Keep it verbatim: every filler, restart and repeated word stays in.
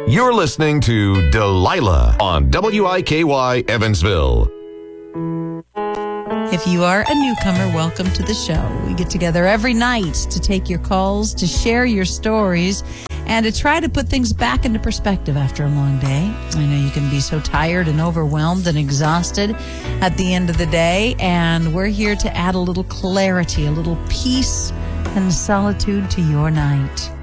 You're listening to Delilah on W I K Y Evansville. If you are a newcomer, welcome to the show. We get together every night to take your calls, to share your stories, and to try to put things back into perspective after a long day. I know you can be so tired and overwhelmed and exhausted at the end of the day, and we're here to add a little clarity, a little peace and solitude to your night.